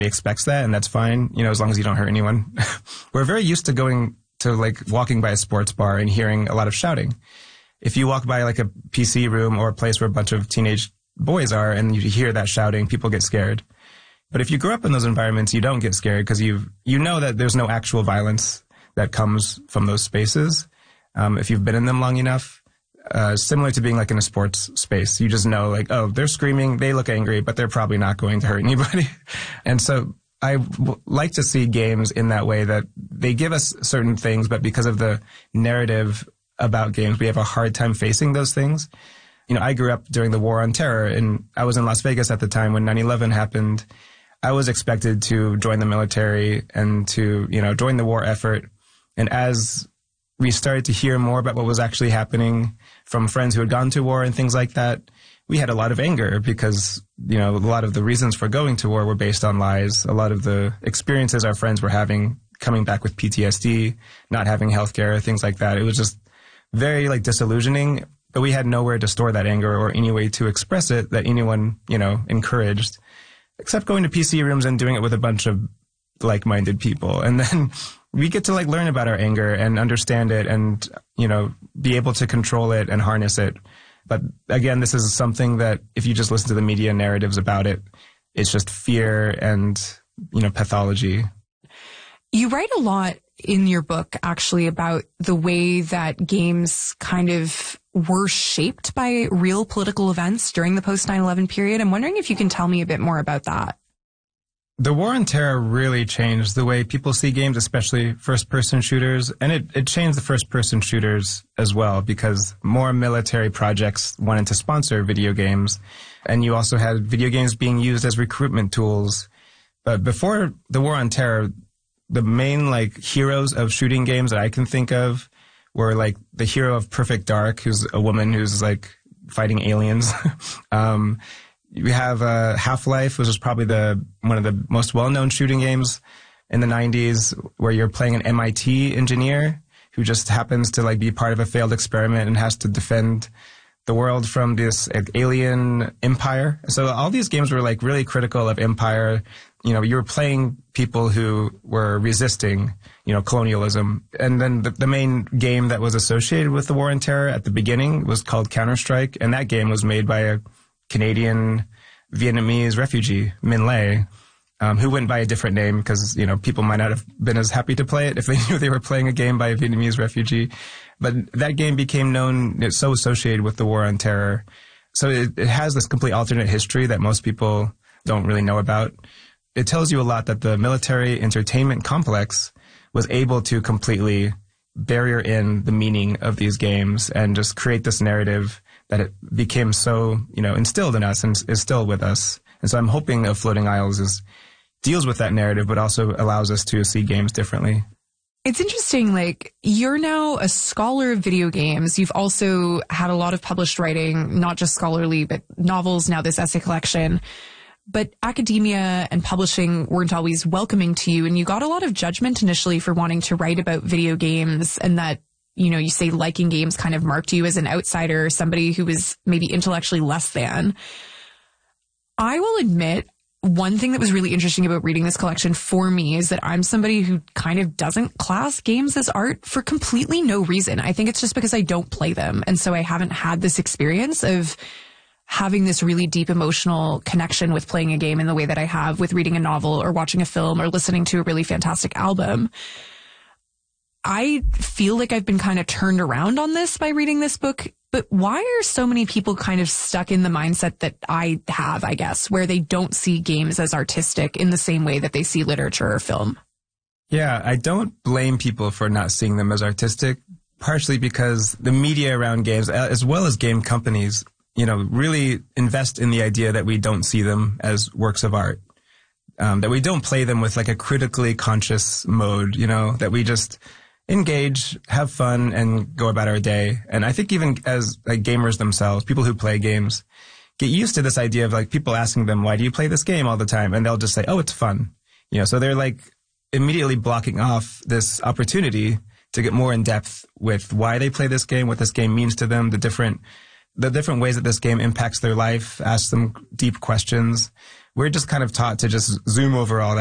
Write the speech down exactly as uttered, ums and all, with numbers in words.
expects that, and that's fine, you know, as long as you don't hurt anyone. We're very used to going to like walking by a sports bar and hearing a lot of shouting. If you walk by like a P C room or a place where a bunch of teenage boys are and you hear that shouting, people get scared. But if you grow up in those environments, you don't get scared because you you know that there's no actual violence that comes from those spaces. Um, if you've been in them long enough, uh, similar to being like in a sports space, you just know like, oh, they're screaming, they look angry, but they're probably not going to hurt anybody. And so I w- like to see games in that way, that they give us certain things, but because of the narrative about games, we have a hard time facing those things. You know, I grew up during the War on Terror, and I was in Las Vegas at the time when nine eleven happened. I was expected to join the military and to, you know, join the war effort. And as we started to hear more about what was actually happening from friends who had gone to war and things like that, we had a lot of anger because, you know, a lot of the reasons for going to war were based on lies. A lot of the experiences our friends were having, coming back with P T S D, not having healthcare, things like that. It was just very like disillusioning, but we had nowhere to store that anger or any way to express it that anyone, you know, encouraged, except going to P C rooms and doing it with a bunch of like-minded people. And then we get to like learn about our anger and understand it and, you know, be able to control it and harness it. But again, this is something that if you just listen to the media narratives about it, it's just fear and, you know, pathology. You write a lot in your book actually about the way that games kind of were shaped by real political events during the post nine eleven period. I'm wondering if you can tell me a bit more about that. The War on Terror really changed the way people see games, especially first-person shooters. And it, it changed the first-person shooters as well because more military projects wanted to sponsor video games. And you also had video games being used as recruitment tools. But before the War on Terror, the main like heroes of shooting games that I can think of were like the hero of Perfect Dark, who's a woman who's like fighting aliens. um, We have uh, Half-Life, which is probably the one of the most well-known shooting games in the nineties, where you're playing an M I T engineer who just happens to like be part of a failed experiment and has to defend the world from this like, alien empire. So all these games were like really critical of empire. You know, you were playing people who were resisting, you know, colonialism. And then the, the main game that was associated with the War on Terror at the beginning was called Counter-Strike, and that game was made by a Canadian Vietnamese refugee, Min Lay, um, who went by a different name because, you know, people might not have been as happy to play it if they knew they were playing a game by a Vietnamese refugee. But that game became known, it's so associated with the War on Terror. So it, it has this complete alternate history that most people don't really know about. It tells you a lot that the military entertainment complex was able to completely barrier in the meaning of these games and just create this narrative that it became so, you know, instilled in us and is still with us. And so I'm hoping that Floating Isles is, deals with that narrative, but also allows us to see games differently. It's interesting, like, you're now a scholar of video games. You've also had a lot of published writing, not just scholarly, but novels, now this essay collection. But academia and publishing weren't always welcoming to you, and you got a lot of judgment initially for wanting to write about video games, and that, you know, you say liking games kind of marked you as an outsider, somebody who was maybe intellectually less than. I will admit, one thing that was really interesting about reading this collection for me is that I'm somebody who kind of doesn't class games as art for completely no reason. I think it's just because I don't play them, and so I haven't had this experience of having this really deep emotional connection with playing a game in the way that I have with reading a novel or watching a film or listening to a really fantastic album. I feel like I've been kind of turned around on this by reading this book, but why are so many people kind of stuck in the mindset that I have, I guess, where they don't see games as artistic in the same way that they see literature or film? Yeah, I don't blame people for not seeing them as artistic, partially because the media around games, as well as game companies, you know, really invest in the idea that we don't see them as works of art, um, that we don't play them with like a critically conscious mode, you know, that we just engage, have fun, and go about our day. And I think even as like gamers themselves, people who play games get used to this idea of like people asking them, why do you play this game all the time? And they'll just say, oh, it's fun. You know, so they're like immediately blocking off this opportunity to get more in depth with why they play this game, what this game means to them, the different the different ways that this game impacts their life, ask them deep questions. we're just kind of taught to just zoom over all